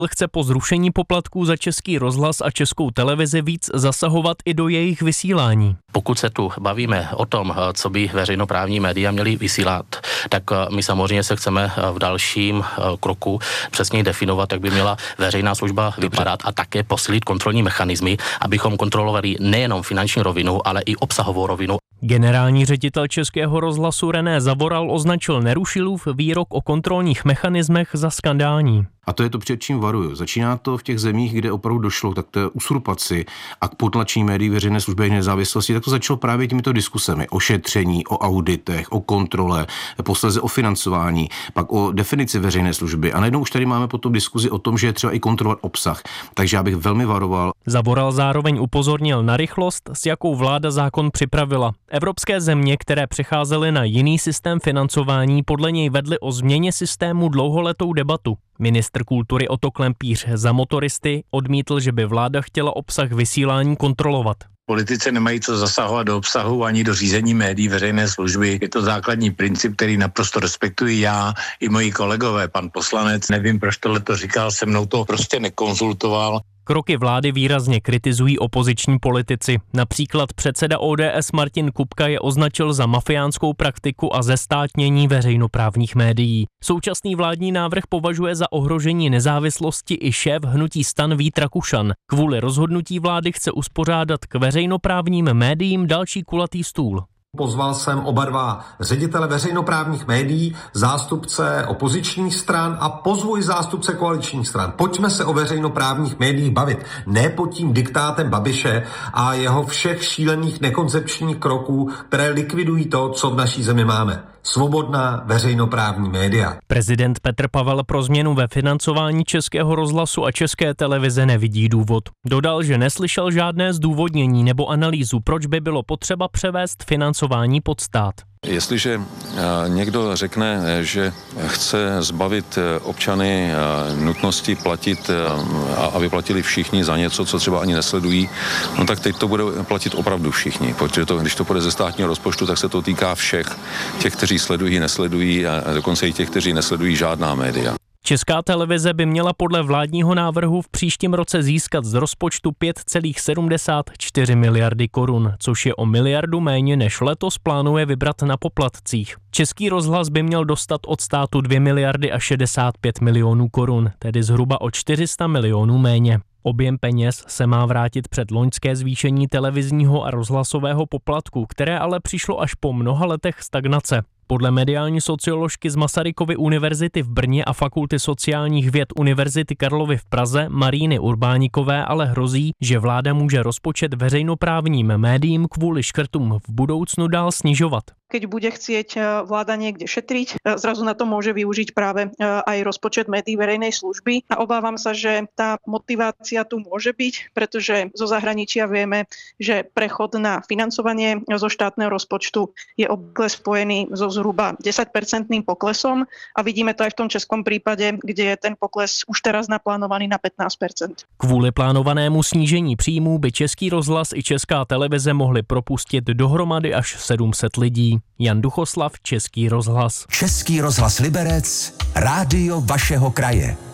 chce po zrušení poplatků za Český rozhlas a Českou televizi víc zasahovat i do jejich vysílání. Pokud se tu bavíme o tom, co by veřejnoprávní média měly vysílat, tak my samozřejmě se chceme v dalším kroku přesně definovat, jak by měla veřejná služba vypadat a také posílit kontrolní mechanismy, abychom kontrolovali nejenom finanční rovinu, ale i obsahovou rovinu. Generální ředitel Českého rozhlasu René Zavoral označil Nerušilův výrok o kontrolních mechanismech za skandální. A to je to, před čím varuju. Začíná to v těch zemích, kde opravdu došlo k té usurpaci a k potlačení médií veřejné služby a nezávislosti, tak to začalo právě těmito diskusemi o šetření, o auditech, o kontrole, posléze o financování, pak o definici veřejné služby. A najednou už tady máme potom diskuzi o tom, že je třeba i kontrolovat obsah. Takže já bych velmi varoval. Zavoral zároveň upozornil na rychlost, s jakou vláda zákon připravila. Evropské země, které přecházely na jiný systém financování, podle něj vedly o změně systému dlouholetou debatu. Ministr kultury Otto Klempíř za Motoristy odmítl, že by vláda chtěla obsah vysílání kontrolovat. Politici nemají co zasahovat do obsahu ani do řízení médií veřejné služby. Je to základní princip, který naprosto respektuji já i moji kolegové. Pan poslanec, nevím, proč tohle to říkal, se mnou to prostě nekonzultoval. Kroky vlády výrazně kritizují opoziční politici. Například předseda ODS Martin Kupka je označil za mafiánskou praktiku a zestátnění veřejnoprávních médií. Současný vládní návrh považuje za ohrožení nezávislosti i šéf hnutí STAN Vít Rakušan. Kvůli rozhodnutí vlády chce uspořádat k veřejnoprávním médiím další kulatý stůl. Pozval jsem oba dva ředitele veřejnoprávních médií, zástupce opozičních stran a pozvu i zástupce koaličních stran. Pojďme se o veřejnoprávních médiích bavit. Ne pod tím diktátem Babiše a jeho všech šílených nekoncepčních kroků, které likvidují to, co v naší zemi máme. Svobodná veřejnoprávní média. Prezident Petr Pavel pro změnu ve financování Českého rozhlasu a České televize nevidí důvod. Dodal, že neslyšel žádné zdůvodnění nebo analýzu, proč by bylo potřeba převést financování pod stát. Jestliže někdo řekne, že chce zbavit občany nutnosti platit, aby platili všichni za něco, co třeba ani nesledují, no tak teď to bude platit opravdu všichni, protože když to půjde ze státního rozpočtu, tak se to týká všech, těch, kteří sledují, nesledují a dokonce i těch, kteří nesledují žádná média. Česká televize by měla podle vládního návrhu v příštím roce získat z rozpočtu 5,74 miliardy korun, což je o miliardu méně než letos plánuje vybrat na poplatcích. Český rozhlas by měl dostat od státu 2 miliardy a 65 milionů korun, tedy zhruba o 400 milionů méně. Objem peněz se má vrátit před loňské zvýšení televizního a rozhlasového poplatku, které ale přišlo až po mnoha letech stagnace. Podle mediální socioložky z Masarykovy univerzity v Brně a Fakulty sociálních věd Univerzity Karlovy v Praze Maríny Urbánikové ale hrozí, že vláda může rozpočet veřejnoprávním médiím kvůli škrtům v budoucnu dál snižovat. Keď bude chcieť vláda niekde šetriť, zrazu na to môže využiť práve aj rozpočet médií verejnej služby. A obávam sa, že tá motivácia tu môže byť, pretože zo zahraničia vieme, že prechod na financovanie zo štátneho rozpočtu je obvykle spojený so zhruba 10% poklesom a vidíme to aj v tom českom prípade, kde je ten pokles už teraz naplánovaný na 15%. Kvůli plánovanému snížení příjmů by Český rozhlas i Česká televize mohly propustit dohromady až 700 lidí. Jan Duchoslav, Český rozhlas. Český rozhlas Liberec, rádio vašeho kraje.